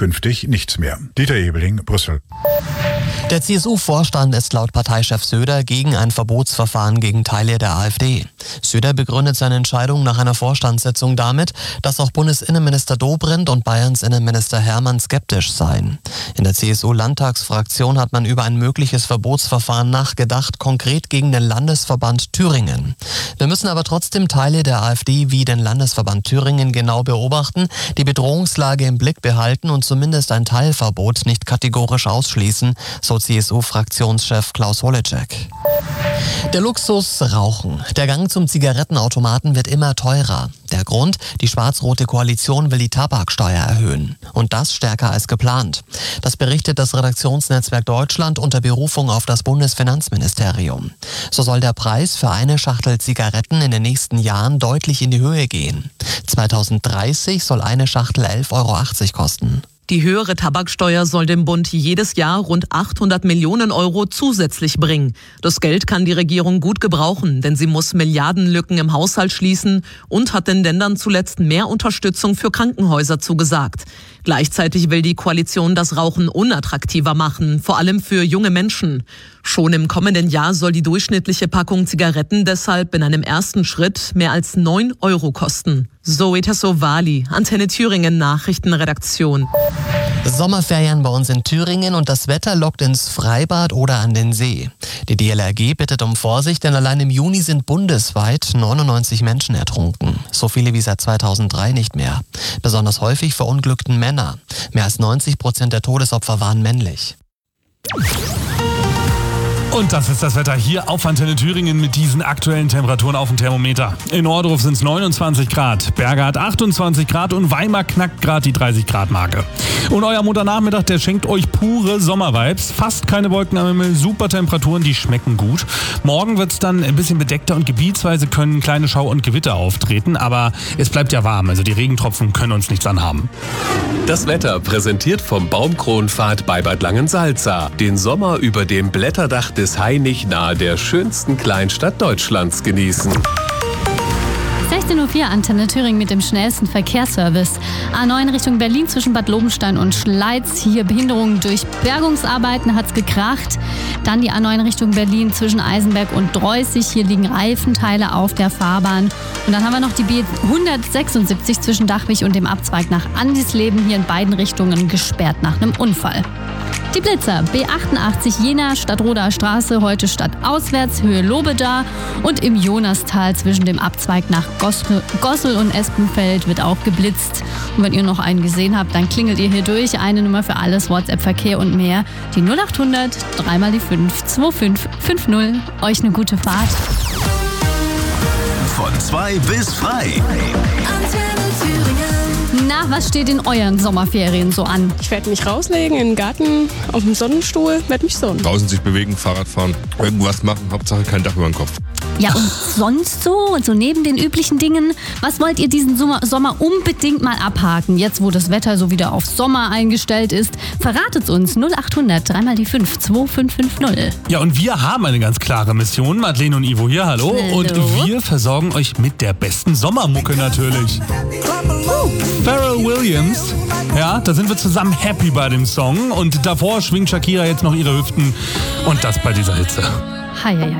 künftig nichts mehr. Dieter Ebeling, Brüssel. Der CSU-Vorstand ist laut Parteichef Söder gegen ein Verbotsverfahren gegen Teile der AfD. Söder begründet seine Entscheidung nach einer Vorstandssitzung damit, dass auch Bundesinnenminister Dobrindt und Bayerns Innenminister Hermann skeptisch seien. In der CSU-Landtagsfraktion hat man über ein mögliches Verbotsverfahren nachgedacht, konkret gegen den Landesverband Thüringen. Wir müssen aber trotzdem Teile der AfD wie den Landesverband Thüringen genau beobachten, die Bedrohungslage im Blick behalten und zumindest ein Teilverbot nicht kategorisch ausschließen, so CSU-Fraktionschef Klaus Holleczek. Der Luxus Rauchen. Der Gang zum Zigarettenautomaten wird immer teurer. Der Grund? Die schwarz-rote Koalition will die Tabaksteuer erhöhen. Und das stärker als geplant. Das berichtet das Redaktionsnetzwerk Deutschland unter Berufung auf das Bundesfinanzministerium. So soll der Preis für eine Schachtel Zigaretten in den nächsten Jahren deutlich in die Höhe gehen. 2030 soll eine Schachtel 11,80 Euro kosten. Die höhere Tabaksteuer soll dem Bund jedes Jahr rund 800 Millionen Euro zusätzlich bringen. Das Geld kann die Regierung gut gebrauchen, denn sie muss Milliardenlücken im Haushalt schließen und hat den Ländern zuletzt mehr Unterstützung für Krankenhäuser zugesagt. Gleichzeitig will die Koalition das Rauchen unattraktiver machen, vor allem für junge Menschen. Schon im kommenden Jahr soll die durchschnittliche Packung Zigaretten deshalb in einem ersten Schritt mehr als 9 Euro kosten. Zoe Tassovali, Antenne Thüringen Nachrichtenredaktion. Sommerferien bei uns in Thüringen und das Wetter lockt ins Freibad oder an den See. Die DLRG bittet um Vorsicht, denn allein im Juni sind bundesweit 99 Menschen ertrunken. So viele wie seit 2003 nicht mehr. Besonders häufig verunglückten Männer. Mehr als 90% der Todesopfer waren männlich. Und das ist das Wetter hier auf Antenne Thüringen mit diesen aktuellen Temperaturen auf dem Thermometer. In Ohrdruf sind es 29 Grad, Berge hat 28 Grad und Weimar knackt gerade die 30 Grad Marke. Und euer Montag-Nachmittag, der schenkt euch pure Sommervibes. Fast keine Wolken am Himmel, super Temperaturen, die schmecken gut. Morgen wird es dann ein bisschen bedeckter und gebietsweise können kleine Schau- und Gewitter auftreten. Aber es bleibt ja warm, also die Regentropfen können uns nichts anhaben. Das Wetter präsentiert vom Baumkronpfad bei Bad Langensalza. Den Sommer über dem Blätterdach des Hainich nahe der schönsten Kleinstadt Deutschlands genießen. 16.04 Uhr, Antenne Thüringen mit dem schnellsten Verkehrsservice. A9 Richtung Berlin zwischen Bad Lobenstein und Schleiz. Hier Behinderungen durch Bergungsarbeiten, hat's gekracht. Dann die A9 Richtung Berlin zwischen Eisenberg und Dreußig. Hier liegen Reifenteile auf der Fahrbahn. Und dann haben wir noch die B176 zwischen Dachwig und dem Abzweig nach Andisleben. Hier in beiden Richtungen gesperrt nach einem Unfall. Die Blitzer, B88 Jena, Stadtroder Straße, heute stadtauswärts, Höhe Lobeda. Und im Jonastal zwischen dem Abzweig nach Gossel und Espenfeld wird auch geblitzt. Und wenn ihr noch einen gesehen habt, dann klingelt ihr hier durch. Eine Nummer für alles, WhatsApp-Verkehr und mehr. Die 0800 3 mal die 5 2550. Euch eine gute Fahrt. Von 2 bis frei. Na, was steht in euren Sommerferien so an? Ich werde mich rauslegen in den Garten, auf dem Sonnenstuhl, werde mich sonnen. Draußen sich bewegen, Fahrrad fahren, irgendwas machen, Hauptsache kein Dach über dem Kopf. Ja, und sonst so? Und so neben den üblichen Dingen, was wollt ihr diesen Sommer unbedingt mal abhaken? Jetzt, wo das Wetter so wieder auf Sommer eingestellt ist, verratet's uns. 0800 3 mal die 5 2550. Ja, und wir haben eine ganz klare Mission. Madeleine und Ivo hier, hallo. Und wir versorgen euch mit der besten Sommermucke natürlich. Pharrell Williams. Ja, da sind wir zusammen happy bei dem Song. Und davor schwingt Shakira jetzt noch ihre Hüften. Und das bei dieser Hitze. Hei, hei, hei.